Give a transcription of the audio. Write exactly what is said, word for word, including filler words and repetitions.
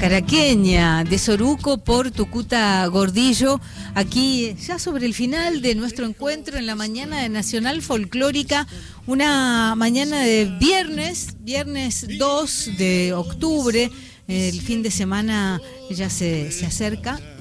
Caraqueña, de Soruco por Tucuta Gordillo, aquí ya sobre el final de nuestro encuentro en la mañana de Nacional Folclórica, una mañana de viernes, viernes dos de octubre, el fin de semana ya se, se acerca.